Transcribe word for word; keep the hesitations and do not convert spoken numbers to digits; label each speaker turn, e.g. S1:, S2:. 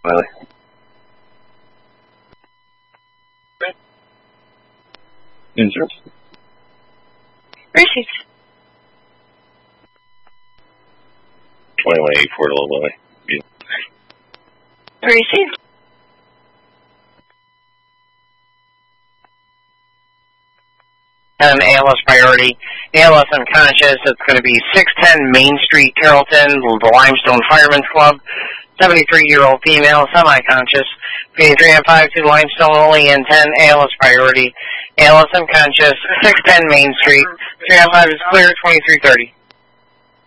S1: Wiley. Insurance.
S2: Received.
S1: twenty-one eighty-four to Lily.
S2: Received.
S3: And A L S priority. A L S unconscious. It's going to be six ten Main Street, Carrollton, the Limestone Firemen's Club. seventy-three-year-old female, semi-conscious. P three and five to Limestone, only in ten. A L S priority. A L S unconscious. six ten Main Street. three and five is clear. twenty-three thirty.